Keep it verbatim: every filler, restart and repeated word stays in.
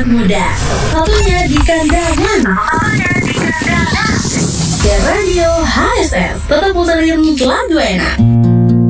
anak muda. Satunya di kandangan. Dan radio H S S tetap puterin lagu enak.